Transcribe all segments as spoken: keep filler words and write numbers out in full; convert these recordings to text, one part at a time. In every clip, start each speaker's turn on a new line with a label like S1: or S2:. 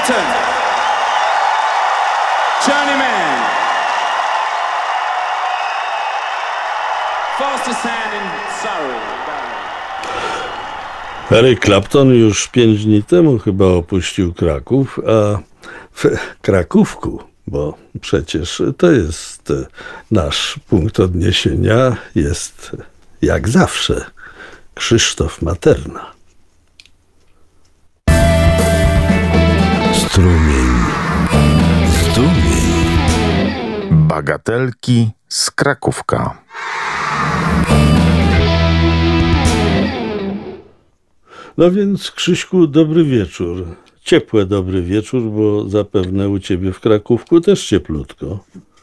S1: Clapton, Journeyman, fastest hand in Surrey.
S2: Eric Clapton już pięć dni temu chyba opuścił Kraków, a w Krakówku, bo przecież to jest nasz punkt odniesienia, jest jak zawsze Krzysztof Materna.
S3: Strumień. Strumień. Bagatelki z Krakówka.
S2: No więc, Krzyśku, dobry wieczór. Ciepły dobry wieczór, bo zapewne u ciebie w Krakówku też cieplutko.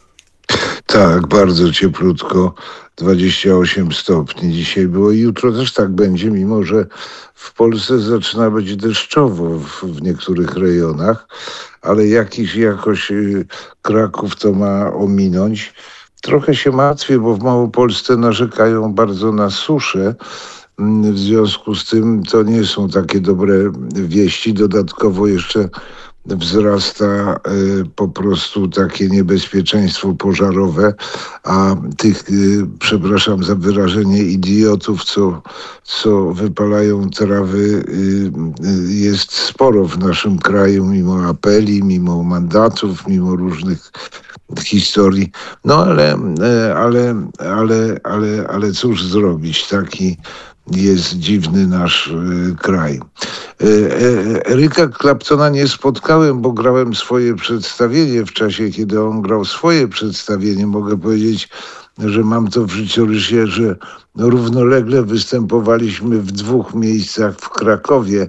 S4: Tak, bardzo cieplutko. dwadzieścia osiem stopni dzisiaj było i jutro też tak będzie, mimo że w Polsce zaczyna być deszczowo w, w niektórych rejonach, ale jakiś jakoś y, Kraków to ma ominąć. Trochę się martwię, bo w Małopolsce narzekają bardzo na suszę. W związku z tym to nie są takie dobre wieści. Dodatkowo jeszcze wzrasta y, po prostu takie niebezpieczeństwo pożarowe, a tych, y, przepraszam za wyrażenie, idiotów, co, co wypalają trawy, y, y, jest sporo w naszym kraju, mimo apeli, mimo mandatów, mimo różnych historii. No ale, y, ale, ale, ale, ale cóż zrobić, taki jest dziwny nasz y, kraj. Y, y, Eryka Claptona nie spotkałem, bo grałem swoje przedstawienie w czasie, kiedy on grał swoje przedstawienie. Mogę powiedzieć, że mam to w życiorysie, że równolegle występowaliśmy w dwóch miejscach w Krakowie.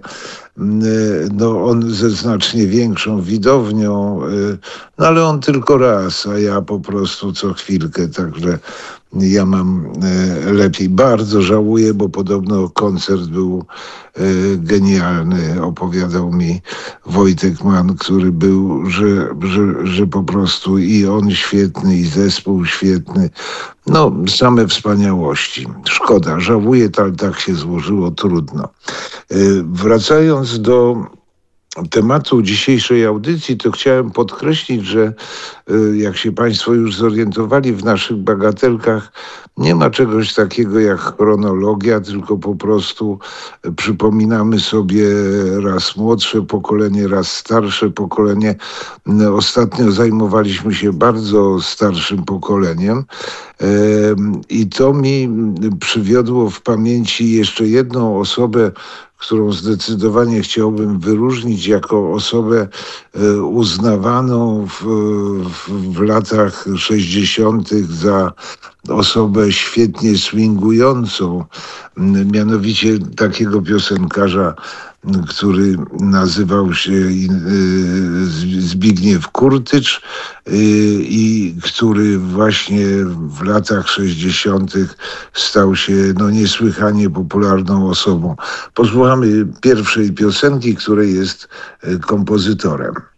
S4: No on ze znacznie większą widownią, no ale on tylko raz, a ja po prostu co chwilkę, także ja mam lepiej. Bardzo żałuję, bo podobno koncert był genialny. Opowiadał mi Wojtek Mann, który był, że, że, że po prostu i on świetny, i zespół świetny. No, same wspaniałości. Szkoda, żałuję, ale tak się złożyło, trudno. Wracając do tematu dzisiejszej audycji, to chciałem podkreślić, że jak się Państwo już zorientowali, w naszych bagatelkach nie ma czegoś takiego jak chronologia, tylko po prostu przypominamy sobie raz młodsze pokolenie, raz starsze pokolenie. Ostatnio zajmowaliśmy się bardzo starszym pokoleniem i to mi przywiodło w pamięci jeszcze jedną osobę, którą zdecydowanie chciałbym wyróżnić jako osobę uznawaną w, w, w latach sześćdziesiątych za osobę świetnie swingującą, mianowicie takiego piosenkarza, który nazywał się Zbigniew Kurtycz i który właśnie w latach sześćdziesiątych stał się no, niesłychanie popularną osobą. Posłuchamy pierwszej piosenki, której jest kompozytorem.